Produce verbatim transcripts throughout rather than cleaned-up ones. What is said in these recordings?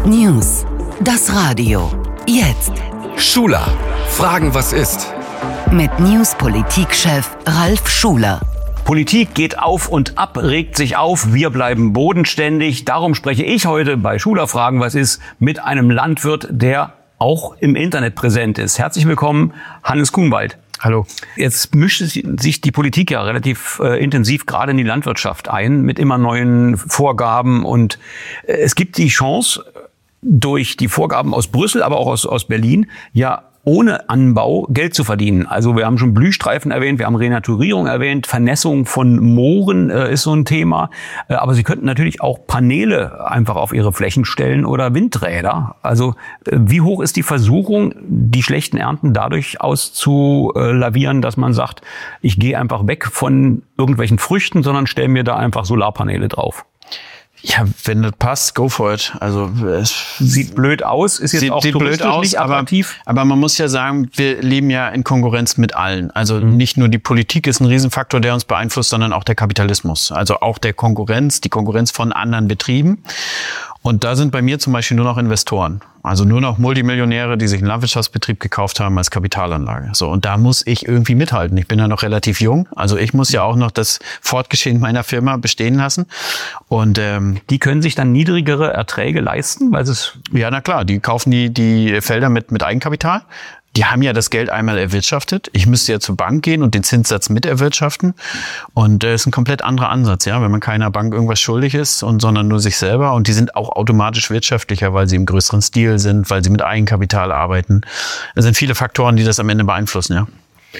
News. Das Radio. Jetzt. Schuler. Fragen, was ist? Mit News-Politikchef Ralf Schuler. Politik geht auf und ab, regt sich auf, wir bleiben bodenständig. Darum spreche ich heute bei Schuler Fragen, was ist, mit einem Landwirt, der auch im Internet präsent ist. Herzlich willkommen, Hannes Kuhnwald. Hallo. Jetzt mischt sich die Politik ja relativ äh, intensiv gerade in die Landwirtschaft ein, mit immer neuen Vorgaben. Und äh, es gibt die Chance, durch die Vorgaben aus Brüssel, aber auch aus, aus Berlin, ja ohne Anbau Geld zu verdienen. Also wir haben schon Blühstreifen erwähnt, wir haben Renaturierung erwähnt, Vernässung von Mooren äh, ist so ein Thema. Äh, aber Sie könnten natürlich auch Paneele einfach auf Ihre Flächen stellen oder Windräder. Also äh, wie hoch ist die Versuchung, die schlechten Ernten dadurch auszulavieren, dass man sagt, ich gehe einfach weg von irgendwelchen Früchten, sondern stelle mir da einfach Solarpaneele drauf? Ja, wenn das passt, go for it. Also es sieht blöd aus, ist jetzt sieht, auch sieht blöd aus, nicht attraktiv. Aber, aber man muss ja sagen, wir leben ja in Konkurrenz mit allen. Also mhm. nicht nur die Politik ist ein Riesenfaktor, der uns beeinflusst, sondern auch der Kapitalismus. Also auch der Konkurrenz, die Konkurrenz von anderen Betrieben. Und da sind bei mir zum Beispiel nur noch Investoren. Also nur noch Multimillionäre, die sich einen Landwirtschaftsbetrieb gekauft haben als Kapitalanlage. So, und da muss ich irgendwie mithalten. Ich bin ja noch relativ jung. Also ich muss ja auch noch das Fortgeschehen meiner Firma bestehen lassen. Und ähm, die können sich dann niedrigere Erträge leisten, weil es ja, na klar, die kaufen die die Felder mit mit Eigenkapital. Die haben ja das Geld einmal erwirtschaftet. Ich müsste ja zur Bank gehen und den Zinssatz mit erwirtschaften. Und das ist ein komplett anderer Ansatz, ja, wenn man keiner Bank irgendwas schuldig ist, und sondern nur sich selber. Und die sind auch automatisch wirtschaftlicher, weil sie im größeren Stil sind, weil sie mit Eigenkapital arbeiten. Es sind viele Faktoren, die das am Ende beeinflussen, ja.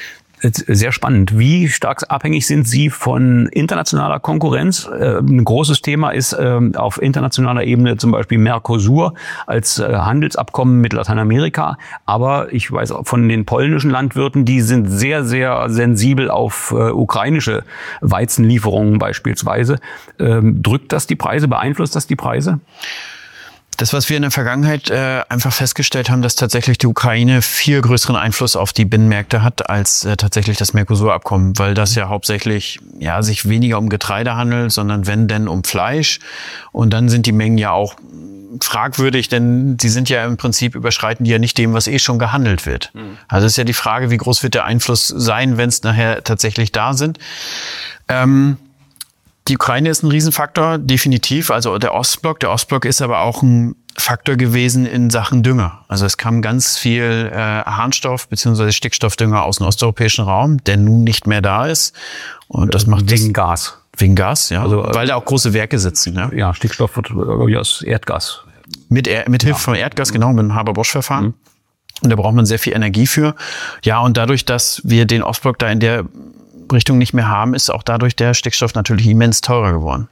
Sehr spannend. Wie stark abhängig sind Sie von internationaler Konkurrenz? Ein großes Thema ist auf internationaler Ebene zum Beispiel Mercosur als Handelsabkommen mit Lateinamerika. Aber ich weiß auch von den polnischen Landwirten, die sind sehr, sehr sensibel auf ukrainische Weizenlieferungen beispielsweise. Drückt das die Preise? Beeinflusst das die Preise? Das, was wir in der Vergangenheit äh, einfach festgestellt haben, dass tatsächlich die Ukraine viel größeren Einfluss auf die Binnenmärkte hat als äh, tatsächlich das Mercosur-Abkommen, weil das ja hauptsächlich ja sich weniger um Getreide handelt, sondern wenn denn um Fleisch. Und dann sind die Mengen ja auch fragwürdig, denn die sind ja im Prinzip, überschreiten die ja nicht dem, was eh schon gehandelt wird. Mhm. Also ist ja die Frage, wie groß wird der Einfluss sein, wenn es nachher tatsächlich da sind. Ähm, Die Ukraine ist ein Riesenfaktor, definitiv. Also der Ostblock. Der Ostblock ist aber auch ein Faktor gewesen in Sachen Dünger. Also es kam ganz viel äh, Harnstoff bzw. Stickstoffdünger aus dem osteuropäischen Raum, der nun nicht mehr da ist. Und das macht wegen das, Gas. Wegen Gas, ja. Also, weil da auch große Werke sitzen. Ja, ja, Stickstoff wird irgendwie aus Erdgas. Mit, er, mit Hilfe ja. von Erdgas, genau, mit dem Haber-Bosch-Verfahren. Mhm. Und da braucht man sehr viel Energie für. Ja, und dadurch, dass wir den Ostblock da in der Richtung nicht mehr haben, ist auch dadurch der Stickstoff natürlich immens teurer geworden.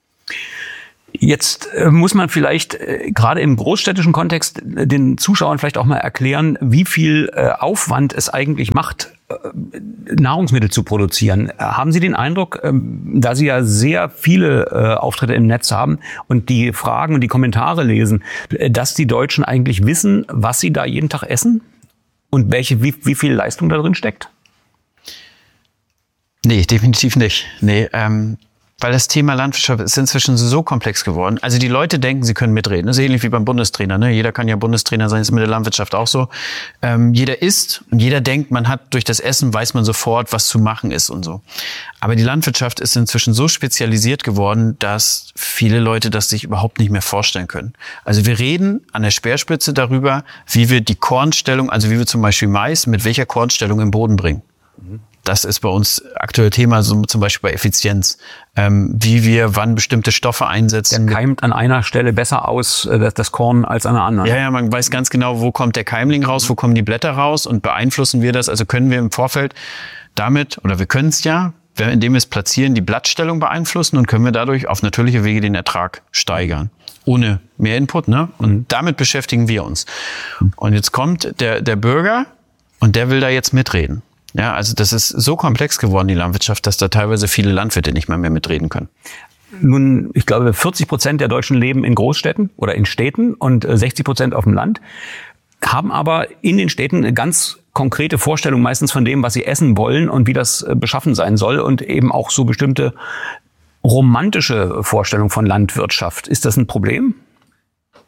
Jetzt äh, muss man vielleicht äh, gerade im großstädtischen Kontext äh, den Zuschauern vielleicht auch mal erklären, wie viel äh, Aufwand es eigentlich macht, äh, Nahrungsmittel zu produzieren. Äh, haben Sie den Eindruck, äh, da Sie ja sehr viele äh, Auftritte im Netz haben und die Fragen und die Kommentare lesen, äh, dass die Deutschen eigentlich wissen, was sie da jeden Tag essen und welche wie, wie viel Leistung da drin steckt? Nee, definitiv nicht. Nee, ähm, weil das Thema Landwirtschaft ist inzwischen so komplex geworden. Also die Leute denken, sie können mitreden. Das ist ähnlich wie beim Bundestrainer. Ne? Jeder kann ja Bundestrainer sein, ist mit der Landwirtschaft auch so. Ähm, jeder isst und jeder denkt, man hat durch das Essen, weiß man sofort, was zu machen ist und so. Aber die Landwirtschaft ist inzwischen so spezialisiert geworden, dass viele Leute das sich überhaupt nicht mehr vorstellen können. Also wir reden an der Speerspitze darüber, wie wir die Kornstellung, also wie wir zum Beispiel Mais, mit welcher Kornstellung im Boden bringen. Mhm. Das ist bei uns aktuell Thema, so zum Beispiel bei Effizienz, ähm, wie wir wann bestimmte Stoffe einsetzen. Der keimt an einer Stelle besser aus, äh, das Korn, als an einer anderen. Ja, ja, man weiß ganz genau, wo kommt der Keimling raus, wo kommen die Blätter raus und beeinflussen wir das. Also können wir im Vorfeld damit, oder wir können es ja, indem wir es platzieren, die Blattstellung beeinflussen und können wir dadurch auf natürliche Wege den Ertrag steigern. Ohne mehr Input, ne? Und damit beschäftigen wir uns. Und jetzt kommt der, der Bürger und der will da jetzt mitreden. Ja, also das ist so komplex geworden, die Landwirtschaft, dass da teilweise viele Landwirte nicht mehr, mehr mitreden können. Nun, ich glaube, vierzig Prozent der Deutschen leben in Großstädten oder in Städten und sechzig Prozent auf dem Land, haben aber in den Städten eine ganz konkrete Vorstellung meistens von dem, was sie essen wollen und wie das beschaffen sein soll und eben auch so bestimmte romantische Vorstellung von Landwirtschaft. Ist das ein Problem?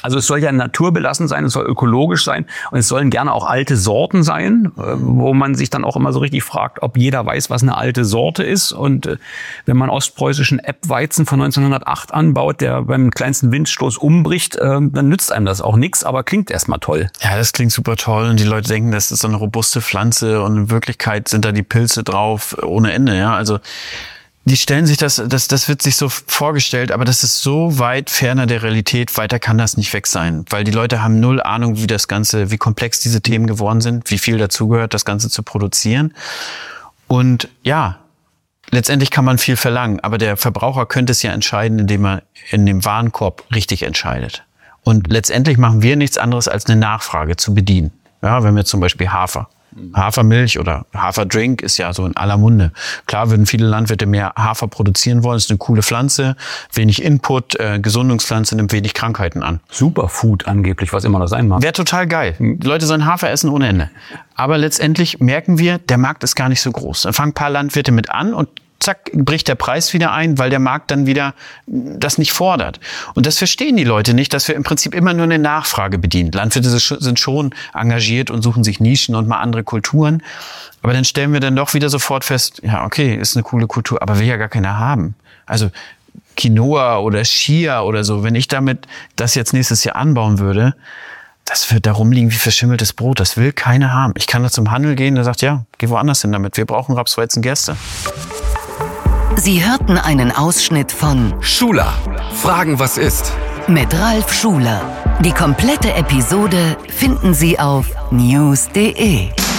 Also es soll ja naturbelassen sein, es soll ökologisch sein und es sollen gerne auch alte Sorten sein, wo man sich dann auch immer so richtig fragt, ob jeder weiß, was eine alte Sorte ist. Und wenn man ostpreußischen Eppweizen von neunzehnhundertacht anbaut, der beim kleinsten Windstoß umbricht, dann nützt einem das auch nichts, aber klingt erstmal toll. Ja, das klingt super toll und die Leute denken, das ist so eine robuste Pflanze und in Wirklichkeit sind da die Pilze drauf ohne Ende. Ja, also die stellen sich das, das, das wird sich so vorgestellt, aber das ist so weit ferner der Realität, weiter kann das nicht weg sein. Weil die Leute haben null Ahnung, wie das Ganze, wie komplex diese Themen geworden sind, wie viel dazugehört, das Ganze zu produzieren. Und ja, letztendlich kann man viel verlangen, aber der Verbraucher könnte es ja entscheiden, indem er in dem Warenkorb richtig entscheidet. Und letztendlich machen wir nichts anderes, als eine Nachfrage zu bedienen. Ja, wenn wir zum Beispiel Hafer. Hafermilch oder Haferdrink ist ja so in aller Munde. Klar würden viele Landwirte mehr Hafer produzieren wollen. Das ist eine coole Pflanze, wenig Input, äh, Gesundungspflanze, nimmt wenig Krankheiten an. Superfood angeblich, was immer das sein mag. Wäre total geil. Die Leute sollen Hafer essen ohne Ende. Aber letztendlich merken wir, der Markt ist gar nicht so groß. Dann fangen ein paar Landwirte mit an und zack, bricht der Preis wieder ein, weil der Markt dann wieder das nicht fordert. Und das verstehen die Leute nicht, dass wir im Prinzip immer nur eine Nachfrage bedienen. Landwirte sind schon engagiert und suchen sich Nischen und mal andere Kulturen. Aber dann stellen wir dann doch wieder sofort fest, ja, okay, ist eine coole Kultur, aber will ja gar keiner haben. Also Quinoa oder Chia oder so, wenn ich damit das jetzt nächstes Jahr anbauen würde, das wird da rumliegen wie verschimmeltes Brot. Das will keiner haben. Ich kann da zum Handel gehen, der sagt, ja, geh woanders hin damit. Wir brauchen Rapsweizen Gerste. Sie hörten einen Ausschnitt von Schula. Fragen, was ist? Mit Ralf Schuler. Die komplette Episode finden Sie auf news punkt de.